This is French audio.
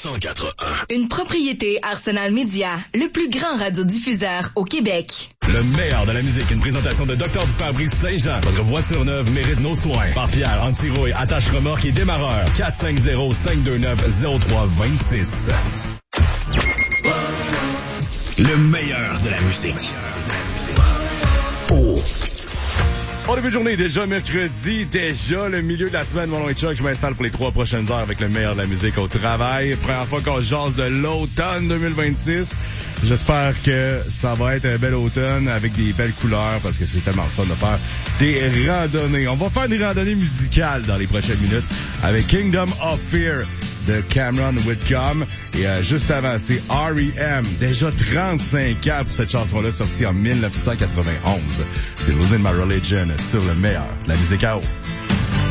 104.1. Une propriété Arsenal Média, le plus grand radiodiffuseur au Québec. Le meilleur de la musique, une présentation de Dr. du Pare-Brise Saint-Jean. Votre voiture neuve mérite nos soins. Par Pierre, anti-rouille, attache remorque et démarreur. 450-529-0326. Le meilleur de la musique. Oh. Bon début de journée, déjà mercredi, déjà le milieu de la semaine, mon nom est Chuck, je m'installe pour les 3 prochaines heures avec le meilleur de la musique au travail. Première fois qu'on jase de l'automne 2026. J'espère que ça va être un bel automne avec des belles couleurs parce que c'est tellement fun de faire des randonnées. On va faire des randonnées musicales dans les prochaines minutes avec Kingdom of Fear de Cameron Whitcomb. Et juste avant, c'est R.E.M. Déjà 35 ans pour cette chanson-là, sortie en 1991. C'est Losing My Religion sur le meilleur de la musique à eau.